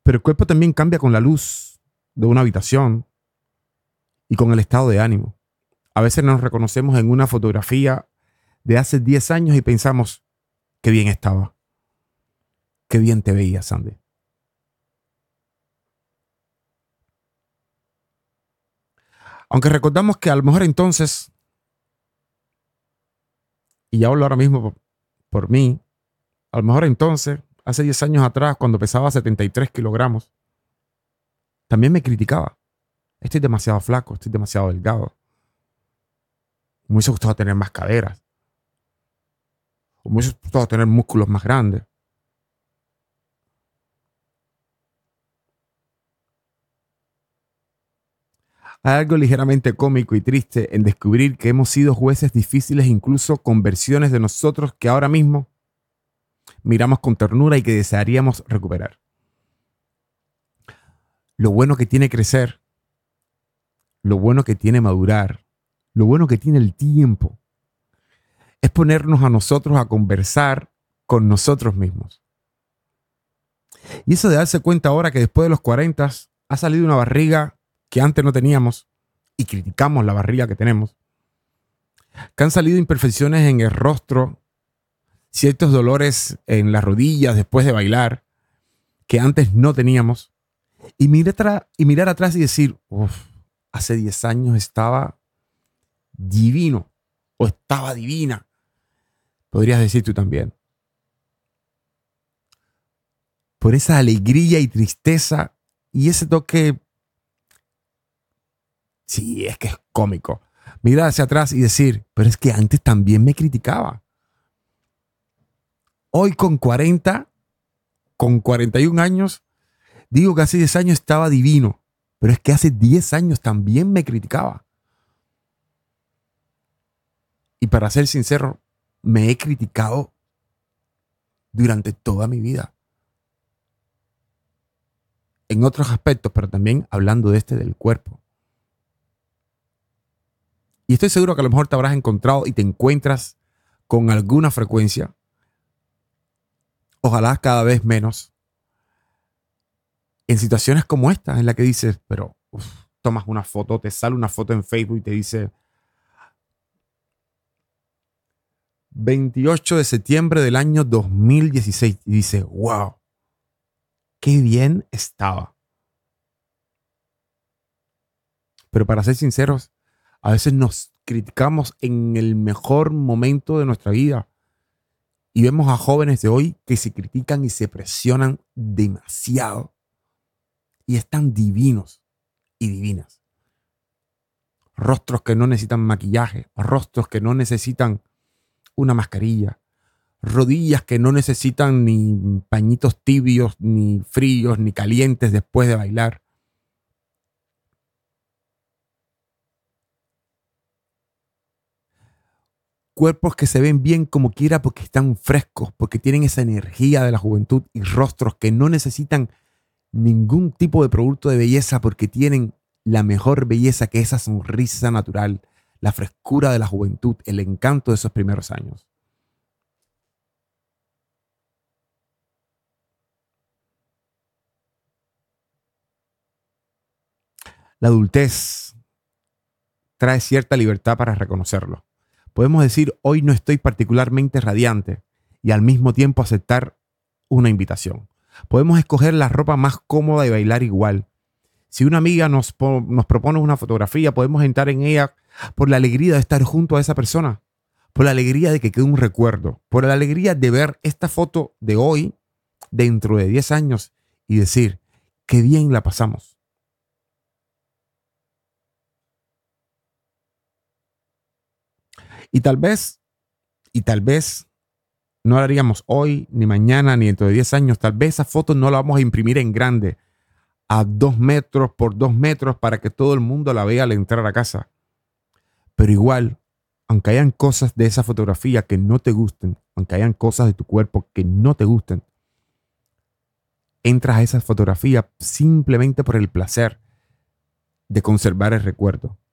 Pero el cuerpo también cambia con la luz de una habitación y con el estado de ánimo. A veces nos reconocemos en una fotografía de hace 10 años y pensamos, qué bien estaba, qué bien te veías, Sandy. Aunque recordamos que a lo mejor entonces, y ya hablo ahora mismo por mí, a lo mejor entonces, hace 10 años atrás, cuando pesaba 73 kilogramos, también me criticaba. Estoy demasiado flaco, estoy demasiado delgado. Me hubiese gustado tener más caderas. O me hubiese gustado tener músculos más grandes. Hay algo ligeramente cómico y triste en descubrir que hemos sido jueces difíciles incluso con versiones de nosotros que ahora mismo miramos con ternura y que desearíamos recuperar. Lo bueno que tiene crecer, lo bueno que tiene madurar, lo bueno que tiene el tiempo, es ponernos a nosotros a conversar con nosotros mismos. Y eso de darse cuenta ahora que después de los 40 ha salido una barriga que antes no teníamos y criticamos la barriga que tenemos, que han salido imperfecciones en el rostro, ciertos dolores en las rodillas después de bailar que antes no teníamos, y mirar atrás y decir, hace 10 años estaba divino o estaba divina, podrías decir tú también. Por esa alegría y tristeza y ese toque, sí, es que es cómico. Mirar hacia atrás y decir, pero es que antes también me criticaba. Hoy con 40, con 41 años, digo que hace 10 años estaba divino, pero es que hace 10 años también me criticaba. Y para ser sincero, me he criticado durante toda mi vida. En otros aspectos, pero también hablando de del cuerpo. Y estoy seguro que a lo mejor te habrás encontrado y te encuentras con alguna frecuencia, ojalá cada vez menos, en situaciones como esta, en la que dices, pero tomas una foto, te sale una foto en Facebook y te dice 28 de septiembre del año 2016 y dices, wow, qué bien estaba. Pero para ser sinceros, a veces nos criticamos en el mejor momento de nuestra vida y vemos a jóvenes de hoy que se critican y se presionan demasiado y están divinos y divinas. Rostros que no necesitan maquillaje, rostros que no necesitan una mascarilla, rodillas que no necesitan ni pañitos tibios, ni fríos, ni calientes después de bailar. Cuerpos que se ven bien como quiera porque están frescos, porque tienen esa energía de la juventud y rostros que no necesitan ningún tipo de producto de belleza porque tienen la mejor belleza que esa sonrisa natural, la frescura de la juventud, el encanto de esos primeros años. La adultez trae cierta libertad para reconocerlo. Podemos decir, hoy no estoy particularmente radiante y al mismo tiempo aceptar una invitación. Podemos escoger la ropa más cómoda y bailar igual. Si una amiga nos propone una fotografía, podemos entrar en ella por la alegría de estar junto a esa persona, por la alegría de que quede un recuerdo, por la alegría de ver esta foto de hoy dentro de 10 años y decir, qué bien la pasamos. Y tal vez no la haríamos hoy, ni mañana, ni dentro de 10 años. Tal vez esa foto no la vamos a imprimir en grande, a 2 metros por 2 metros para que todo el mundo la vea al entrar a casa. Pero igual, aunque hayan cosas de esa fotografía que no te gusten, aunque hayan cosas de tu cuerpo que no te gusten, entras a esa fotografía simplemente por el placer de conservar el recuerdo.